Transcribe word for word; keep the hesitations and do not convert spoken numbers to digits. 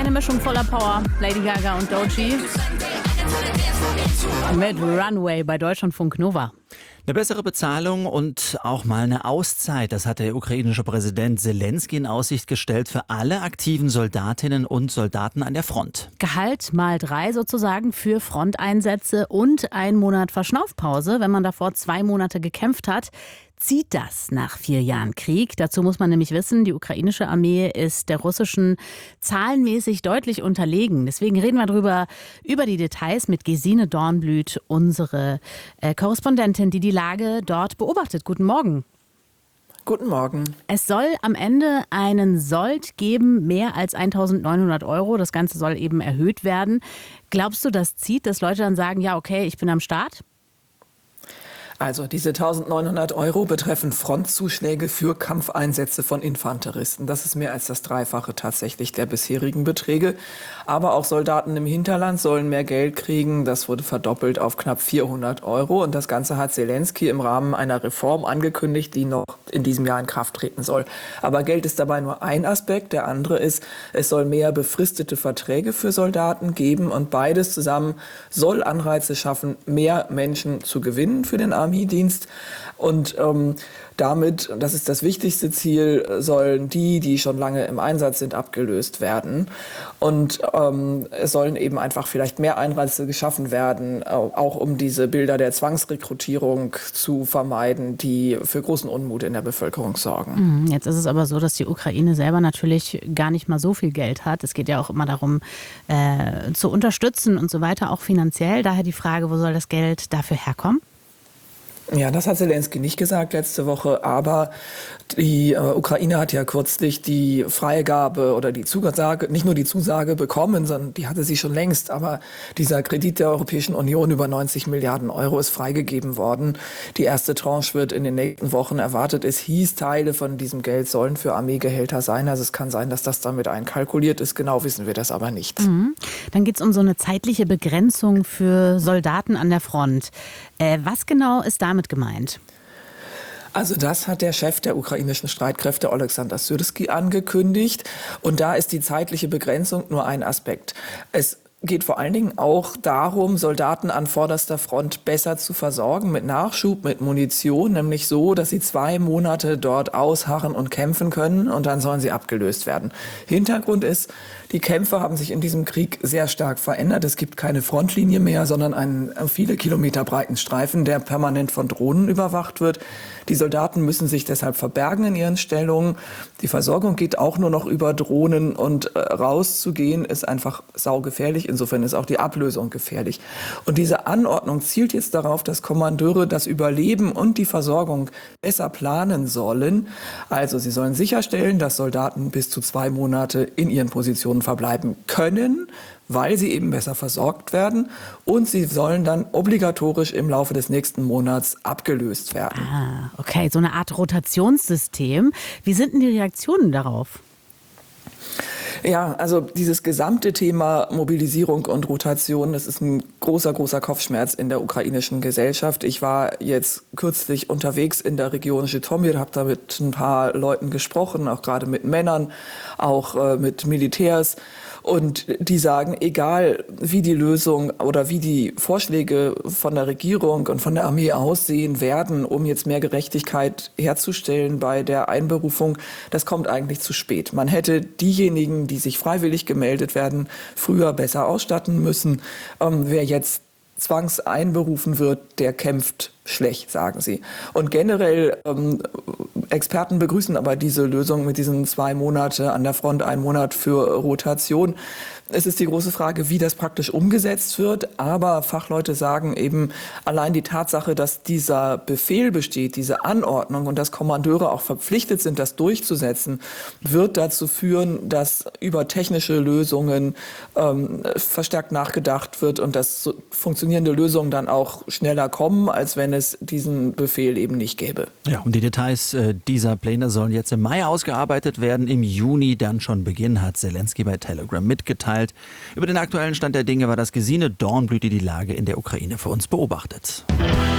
Eine Mischung voller Power. Lady Gaga und Doechii mit Runway bei Deutschlandfunk Nova. Eine bessere Bezahlung und auch mal eine Auszeit, das hat der ukrainische Präsident Selenskyj in Aussicht gestellt für alle aktiven Soldatinnen und Soldaten an der Front. Gehalt mal drei sozusagen für Fronteinsätze und ein Monat Verschnaufpause, wenn man davor zwei Monate gekämpft hat. Zieht das nach vier Jahren Krieg? Dazu muss man nämlich wissen, die ukrainische Armee ist der russischen zahlenmäßig deutlich unterlegen. Deswegen reden wir drüber, über die Details mit Gesine Dornblüt, unsere äh, Korrespondentin, die die Lage dort beobachtet. Guten Morgen. Guten Morgen. Es soll am Ende einen Sold geben, mehr als eintausendneunhundert Euro. Das Ganze soll eben erhöht werden. Glaubst du, das zieht, dass Leute dann sagen, ja okay, ich bin am Start? Also diese eintausendneunhundert Euro betreffen Frontzuschläge für Kampfeinsätze von Infanteristen. Das ist mehr als das Dreifache tatsächlich der bisherigen Beträge. Aber auch Soldaten im Hinterland sollen mehr Geld kriegen. Das wurde verdoppelt auf knapp vierhundert Euro. Und das Ganze hat Selenskyj im Rahmen einer Reform angekündigt, die noch in diesem Jahr in Kraft treten soll. Aber Geld ist dabei nur ein Aspekt. Der andere ist, es soll mehr befristete Verträge für Soldaten geben. Und beides zusammen soll Anreize schaffen, mehr Menschen zu gewinnen für den Armeedienst. Und ähm, damit, das ist das wichtigste Ziel, sollen die, die schon lange im Einsatz sind, abgelöst werden. Und ähm, es sollen eben einfach vielleicht mehr Anreize geschaffen werden, auch um diese Bilder der Zwangsrekrutierung zu vermeiden, die für großen Unmut in der Bevölkerung sorgen. Jetzt ist es aber so, dass die Ukraine selber natürlich gar nicht mal so viel Geld hat. Es geht ja auch immer darum, äh, zu unterstützen und so weiter, auch finanziell. Daher die Frage, wo soll das Geld dafür herkommen? Ja, das hat Selenskyj nicht gesagt letzte Woche, aber die äh, Ukraine hat ja kürzlich die Freigabe oder die Zusage, nicht nur die Zusage bekommen, sondern die hatte sie schon längst, aber dieser Kredit der Europäischen Union über neunzig Milliarden Euro ist freigegeben worden. Die erste Tranche wird in den nächsten Wochen erwartet. Es hieß, Teile von diesem Geld sollen für Armeegehälter sein. Also es kann sein, dass das damit einkalkuliert ist. Genau wissen wir das aber nicht. Mhm. Dann geht es um so eine zeitliche Begrenzung für Soldaten an der Front. Äh, was genau ist damit gemeint? Also das hat der Chef der ukrainischen Streitkräfte, Oleksandr Syrskij, angekündigt. Und da ist die zeitliche Begrenzung nur ein Aspekt. Es geht vor allen Dingen auch darum, Soldaten an vorderster Front besser zu versorgen mit Nachschub, mit Munition, nämlich so, dass sie zwei Monate dort ausharren und kämpfen können und dann sollen sie abgelöst werden. Hintergrund ist, die Kämpfe haben sich in diesem Krieg sehr stark verändert. Es gibt keine Frontlinie mehr, sondern einen viele Kilometer breiten Streifen, der permanent von Drohnen überwacht wird. Die Soldaten müssen sich deshalb verbergen in ihren Stellungen. Die Versorgung geht auch nur noch über Drohnen und äh, rauszugehen ist einfach saugefährlich. Insofern ist auch die Ablösung gefährlich. Und diese Anordnung zielt jetzt darauf, dass Kommandeure das Überleben und die Versorgung besser planen sollen. Also sie sollen sicherstellen, dass Soldaten bis zu zwei Monate in ihren Positionen verbleiben können, weil sie eben besser versorgt werden. Und sie sollen dann obligatorisch im Laufe des nächsten Monats abgelöst werden. Ah, okay, so eine Art Rotationssystem. Wie sind denn die Reaktionen darauf? Ja, also dieses gesamte Thema Mobilisierung und Rotation, das ist ein großer, großer Kopfschmerz in der ukrainischen Gesellschaft. Ich war jetzt kürzlich unterwegs in der Region Zhytomyr, habe da mit ein paar Leuten gesprochen, auch gerade mit Männern, auch äh, mit Militärs. Und die sagen, egal wie die Lösung oder wie die Vorschläge von der Regierung und von der Armee aussehen werden, um jetzt mehr Gerechtigkeit herzustellen bei der Einberufung, das kommt eigentlich zu spät. Man hätte diejenigen, die sich freiwillig gemeldet werden, früher besser ausstatten müssen. Ähm, wer jetzt zwangseinberufen wird, der kämpft schlecht, sagen sie. Und generell, ähm, Experten begrüßen aber diese Lösung mit diesen zwei Monate an der Front, ein Monat für Rotation. Es ist die große Frage, wie das praktisch umgesetzt wird. Aber Fachleute sagen eben, allein die Tatsache, dass dieser Befehl besteht, diese Anordnung und dass Kommandeure auch verpflichtet sind, das durchzusetzen, wird dazu führen, dass über technische Lösungen ähm, verstärkt nachgedacht wird und dass so funktionierende Lösungen dann auch schneller kommen, als wenn es diesen Befehl eben nicht gäbe. Ja, und die Details äh, dieser Pläne sollen jetzt im Mai ausgearbeitet werden. Im Juni dann schon beginnen, hat Selenskyj bei Telegram mitgeteilt. Über den aktuellen Stand der Dinge war das Gesine Dornblüt, die die Lage in der Ukraine für uns beobachtet.